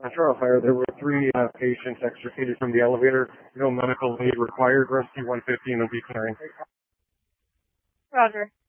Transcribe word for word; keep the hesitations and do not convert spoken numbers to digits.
Charles Fire, there were three uh, patients extricated from the elevator. No medical aid required. Rescue one fifteen will be clearing. Roger.